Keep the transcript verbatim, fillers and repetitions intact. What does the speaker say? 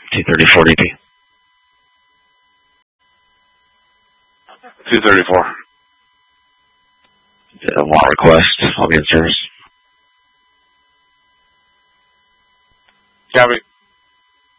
two thirty-four D P. two thirty-four. A lot request. I'll be in service. Copy.